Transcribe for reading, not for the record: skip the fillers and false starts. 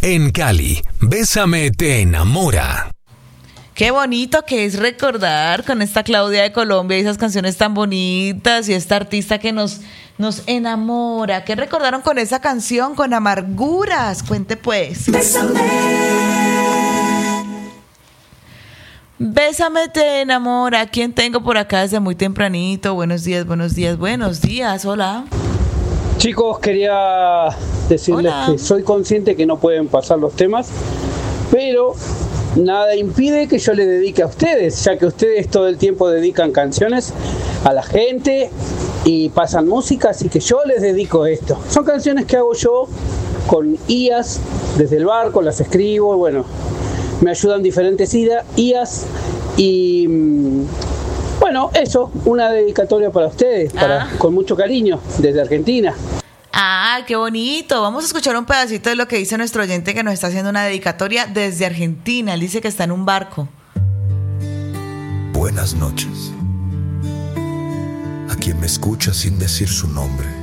En Cali, Bésame te enamora. Qué bonito que es recordar con esta Claudia de Colombia y esas canciones tan bonitas y esta artista que nos enamora. ¿Qué recordaron con esa canción, con Amarguras? Cuente pues. Bésame te enamora. ¿Quién tengo por acá desde muy tempranito? Buenos días, buenos días, buenos días. Hola. Chicos, quería decirles que soy consciente que no pueden pasar los temas, pero nada impide que yo les dedique a ustedes, ya que ustedes todo el tiempo dedican canciones a la gente y pasan música, así que yo les dedico esto. Son canciones que hago yo con IAS desde el barco, las escribo, bueno, me ayudan diferentes IAS y bueno, eso, una dedicatoria para ustedes, con mucho cariño, desde Argentina. Ah, qué bonito. Vamos a escuchar un pedacito de lo que dice nuestro oyente que nos está haciendo una dedicatoria desde Argentina. Él dice que está en un barco. Buenas noches. A quien me escucha sin decir su nombre.